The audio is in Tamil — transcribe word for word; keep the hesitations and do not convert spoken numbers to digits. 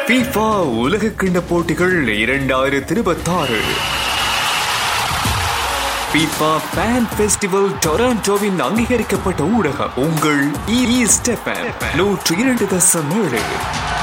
FIFA உலகக்கிண்ண போட்டிகள் இரண்டாயிரத்து இருபத்தாறு FIFA Fan Festival டொராண்டோவின் அங்கீகரிக்கப்பட்ட ஊடகம் உங்கள் ஈஸ்ட் எஃப்எம் நூற்றி இரண்டு தசம் ஏழு.